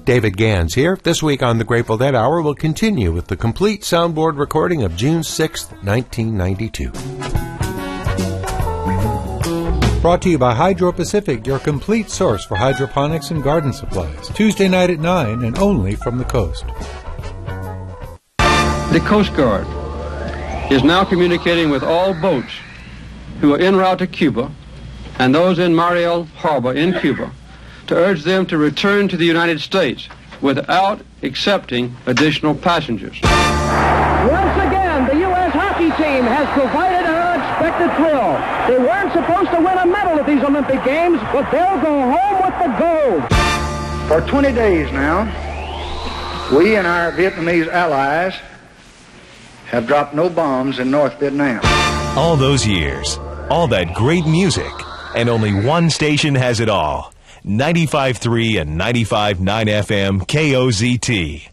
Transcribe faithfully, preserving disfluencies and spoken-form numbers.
David Gans here. This week on the Grateful Dead Hour, we'll continue with the complete soundboard recording of June sixth, nineteen ninety-two. Brought to you by Hydro Pacific, your complete source for hydroponics and garden supplies. Tuesday night at nine and only from the coast. The Coast Guard is now communicating with all boats who are en route to Cuba and those in Mariel Harbor in Cuba to urge them to return to the United States without accepting additional passengers. Once again, the U S hockey team has provided an unexpected thrill. They weren't supposed to win a medal at these Olympic Games, but they'll go home with the gold. For twenty days now, we and our Vietnamese allies have dropped no bombs in North Vietnam. All those years, all that great music, and only one station has it all. ninety-five point three and ninety-five point nine F M K O Z T.